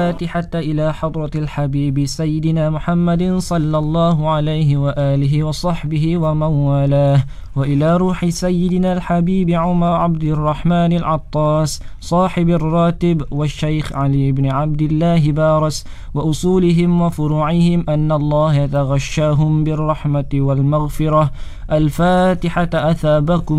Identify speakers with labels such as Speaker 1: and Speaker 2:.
Speaker 1: الفاتحة إلى حضرة الحبيب سيدنا محمد صلى الله عليه وآله وصحبه ومن والاه، وإلى روح سيدنا الحبيب عمر عبد الرحمن العطاس صاحب الراتب والشيخ علي بن عبد الله بارس وأصولهم وفروعهم أن الله يتغشاهم بالرحمة والمغفرة. الفاتحة. أثابكم